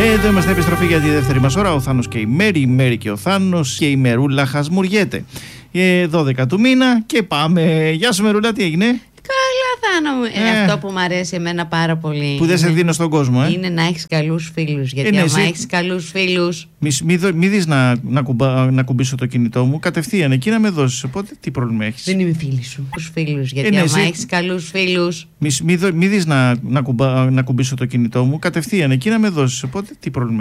Εδώ είμαστε, επιστροφή για τη δεύτερη μας ώρα. Ο Θάνος και η Μέρη, η Μέρη και ο Θάνος και η Μερούλα χασμουριέται. 12 του μήνα και πάμε. Γεια σου Μερούλα, τι έγινε? Καλά, Θάνο μου. Αυτό που μου αρέσει εμένα πάρα πολύ. Που δεν σε δίνω στον κόσμο, είναι να έχεις καλούς φίλους. Γιατί άμα έχεις καλούς φίλους. Μη δεις να κουμπίσω το κινητό μου κατευθείαν εκεί να με δώσεις. Οπότε τι πρόβλημα έχεις? Δεν είμαι φίλη σου. Φίλους. Γιατί άμα έχεις καλούς φίλους. Μη δεις να κουμπίσω το κινητό μου κατευθείαν εκεί να με δώσεις. Οπότε τι πρόβλημα